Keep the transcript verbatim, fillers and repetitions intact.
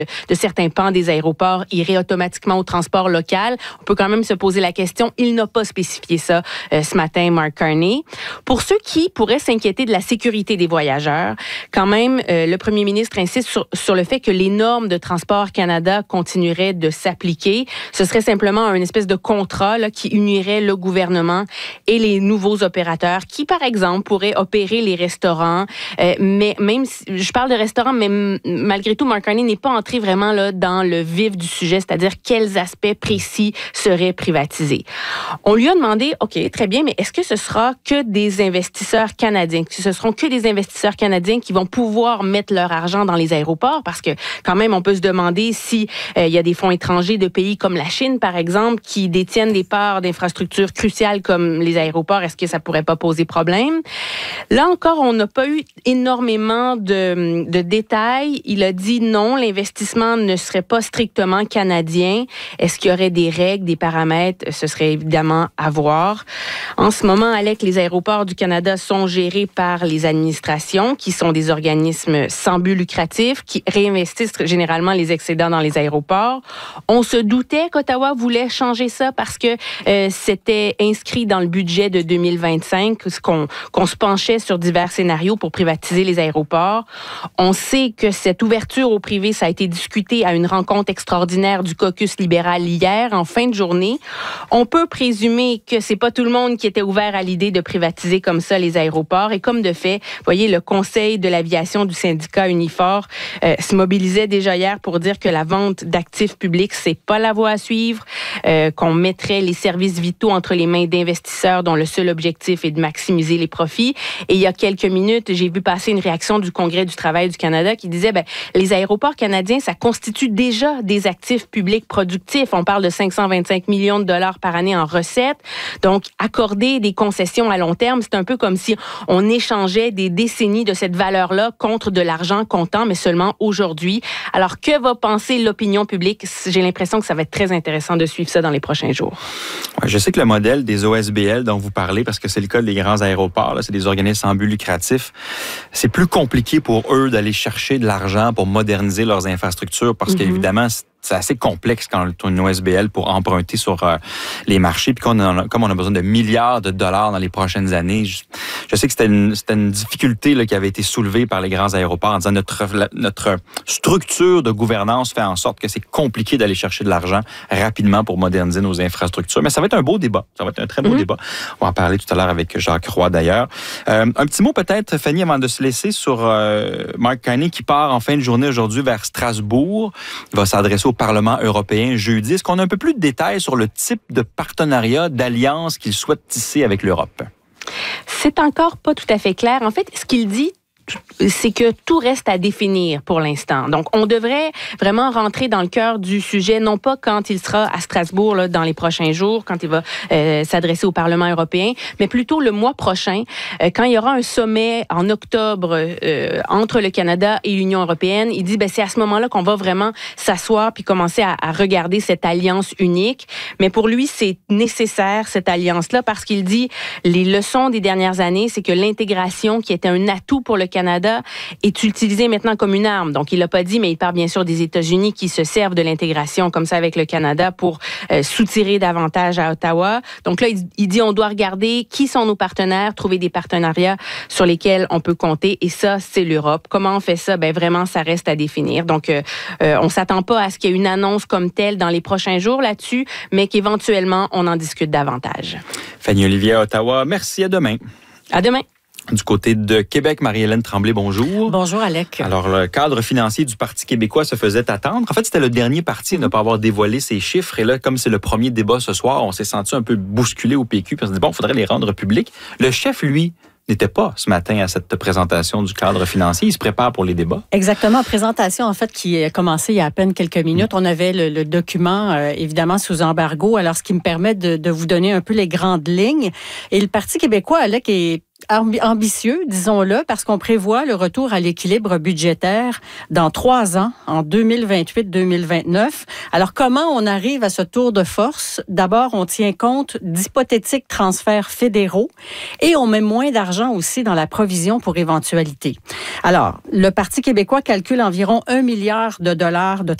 de certains pans des aéroports irait automatiquement au transport local. On peut quand même se poser la question. Il n'a pas spécifié ça euh, ce matin, Mark Carney. Pour ceux qui pourraient s'inquiéter de la sécurité des voyageurs, quand même, euh, le premier ministre insiste sur, sur le fait que les normes de Transport Canada continueraient de s'appliquer. Ce serait simplement une espèce de contrat là, qui unirait le gouvernement et les nouveaux opérateurs qui, par exemple, pourraient opérer les restaurants. Euh, mais même si, je parle de restaurants, mais m- malgré tout, Mark Carney n'est pas entré vraiment là, dans le vif du sujet, c'est-à-dire quels aspects précis seraient privatisés. On lui a demandé, OK, très bien, mais est-ce que ce sera que des investisseurs canadiens, que ce seront que des investisseurs canadiens qui vont pouvoir mettre leur argent dans les aéroports? Parce que quand même, on peut se demander si euh, il y a des fonds étrangers de pays comme la Chine, par exemple, qui détiennent des parts d'infrastructures cruciales comme les aéroports. Est-ce que ça pourrait pas poser problème? Là encore, on n'a pas eu énormément de, de détails. Il a dit non, l'investissement ne serait pas strictement canadien. Est-ce qu'il y aurait des règles, des paramètres? Ce serait évidemment à voir. En ce moment, Alec, les aéroports du Canada sont gérés par les administrations, qui sont des organismes sans but lucratif, qui réinvestissent généralement les excédents dans les aéroports. On se doutait qu'Ottawa voulait changer ça parce que euh, c'était inscrit dans le budget de deux mille vingt-cinq, qu'on, qu'on se penchait sur divers scénarios pour privatiser les aéroports. On sait que cette ouverture au privé, ça a été discuté à une rencontre extraordinaire du caucus libéral hier, en fin de journée. On peut présumer que c'est pas tout le monde qui était ouvert à l'idée de privatiser comme ça les aéroports. Et comme de fait, vous voyez, le Conseil de l'aviation du syndicat Unifor euh, se mobilisait déjà hier pour dire que la vente d'actifs publics, c'est pas la voie à suivre, euh, qu'on mettrait les services vitaux entre les mains d'investisseurs dont le seul objectif est de maximiser les profits. Et il y a quelques minutes, j'ai vu passer une réaction du Congrès du travail du Canada qui disait, ben, les aéroports canadiens, ça constitue déjà des actifs publics productifs. On parle de cinq cent vingt-cinq millions de dollars par année en recettes. Donc, accorder des concessions à long terme, c'est un peu comme si on échangeait des décennies de cette valeur-là contre de l'argent comptant, mais seulement aujourd'hui. Alors, que va penser l'opinion publique? J'ai l'impression que ça va être très intéressant de suivre ça dans les prochains jours. Ouais, je sais que le modèle des O S B L dont vous parlez, parce que c'est le cas des grands aéroports, là, c'est des organismes sans but lucratif, c'est plus compliqué pour eux d'aller chercher de l'argent pour moderniser leurs infrastructures parce mm-hmm. qu'évidemment, c'est assez complexe quand on a une O S B L pour emprunter sur euh, les marchés. Puis qu'on a, comme on a besoin de milliards de dollars dans les prochaines années, je, je sais que c'était une, c'était une difficulté là, qui avait été soulevée par les grands aéroports en disant notre, la, notre structure de gouvernance fait en sorte que c'est compliqué d'aller chercher de l'argent rapidement pour moderniser nos infrastructures. Mais ça va être un beau débat. Ça va être un très beau mm-hmm. débat. On va en parler tout à l'heure avec Jacques Roy d'ailleurs. Euh, un petit mot peut-être, Fanny, avant de se laisser sur euh, Mark Carney qui part en fin de journée aujourd'hui vers Strasbourg. Il va s'adresser au Parlement européen jeudi. Est-ce qu'on a un peu plus de détails sur le type de partenariat, d'alliance qu'il souhaite tisser avec l'Europe? C'est encore pas tout à fait clair. En fait, ce qu'il dit, c'est que tout reste à définir pour l'instant. Donc, on devrait vraiment rentrer dans le cœur du sujet, non pas quand il sera à Strasbourg là, dans les prochains jours, quand il va euh, s'adresser au Parlement européen, mais plutôt le mois prochain, euh, quand il y aura un sommet en octobre euh, entre le Canada et l'Union européenne. Il dit, ben c'est à ce moment-là qu'on va vraiment s'asseoir puis commencer à, à regarder cette alliance unique. Mais pour lui, c'est nécessaire, cette alliance-là, parce qu'il dit, les leçons des dernières années, c'est que l'intégration, qui était un atout pour le Canada, est utilisé maintenant comme une arme. Donc, il l'a pas dit, mais il parle bien sûr des États-Unis qui se servent de l'intégration comme ça avec le Canada pour euh, soutirer davantage à Ottawa. Donc là, il, il dit on doit regarder qui sont nos partenaires, trouver des partenariats sur lesquels on peut compter. Et ça, c'est l'Europe. Comment on fait ça? Ben vraiment, ça reste à définir. Donc, euh, euh, on s'attend pas à ce qu'il y ait une annonce comme telle dans les prochains jours là-dessus, mais qu'éventuellement, on en discute davantage. Fanny Olivier à Ottawa, merci. À demain. À demain. Du côté de Québec, Marie-Hélène Tremblay, bonjour. Bonjour, Alec. Alors, le cadre financier du Parti québécois se faisait attendre. En fait, c'était le dernier parti à ne pas avoir dévoilé ses chiffres. Et là, comme c'est le premier débat ce soir, on s'est senti un peu bousculé au P Q. Puis on s'est dit, bon, il faudrait les rendre publics. Le chef, lui, n'était pas ce matin à cette présentation du cadre financier. Il se prépare pour les débats. Exactement. Présentation, en fait, qui a commencé il y a à peine quelques minutes. On avait le, le document, euh, évidemment, sous embargo. Alors, ce qui me permet de, de vous donner un peu les grandes lignes. Et le Parti québécois, Alec, est ambitieux, disons-le, parce qu'on prévoit le retour à l'équilibre budgétaire dans trois ans, en deux mille vingt-huit deux mille vingt-neuf. Alors, comment on arrive à ce tour de force? D'abord, on tient compte d'hypothétiques transferts fédéraux et on met moins d'argent aussi dans la provision pour éventualité. Alors, le Parti québécois calcule environ un milliard de dollars de